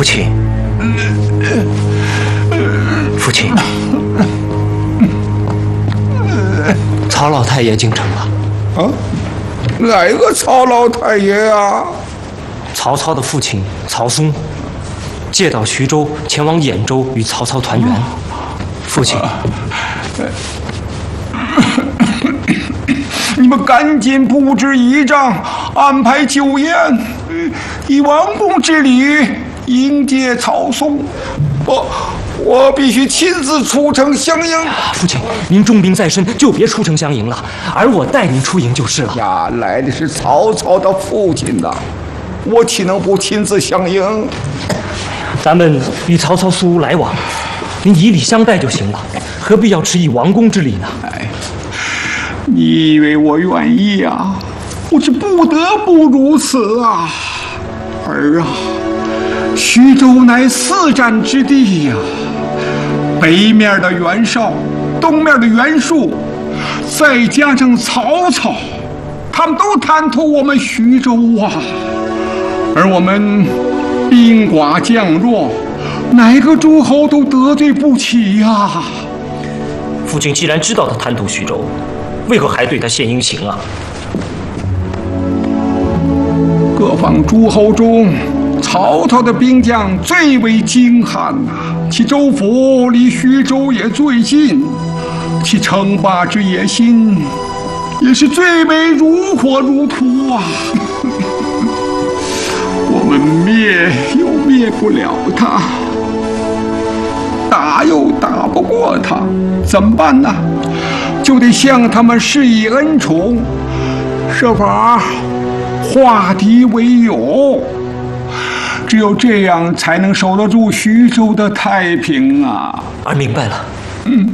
亲，父亲，曹老太爷进城了。 啊？哪个曹老太爷啊？ 曹操的父亲曹嵩借道徐州，前往兖州与曹操团圆。父亲， 你们赶紧布置仪仗，安排酒宴，以王公之礼迎接曹嵩。我必须亲自出城相迎。 父亲，您重病在身，就别出城相迎了，而我带您出营就是了。 呀，来的是曹操的父亲呐，我岂能不亲自相迎？ 咱们与曹操素无来往，您以礼相待就行了，何必要持以王公之礼呢？ 哎，你以为我愿意啊？我是不得不如此啊！儿啊，徐州乃4战之地呀，北面的袁绍，东面的袁术，再加上曹操，他们都贪图我们徐州啊，而我们兵寡将弱，哪个诸侯都得罪不起呀。 父亲既然知道他贪图徐州，为何还对他献殷勤啊？ 各方诸侯中，曹操的兵将最为精悍呐，其州府离徐州也最近，其称霸之野心也是最为如火如荼啊！我们灭又灭不了他，打又打不过他，怎么办呢？就得向他们施以恩宠，设法化敌为友，只有这样才能守得住徐州的太平啊！ 儿明白了。